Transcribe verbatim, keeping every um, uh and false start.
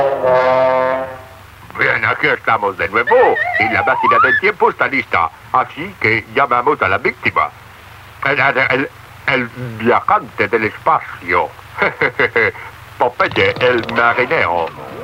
Bien, aquí estamos de nuevo y la máquina del tiempo está lista. Así que llamamos a la víctima. El, el, el viajante del espacio. Popeye, el marinero.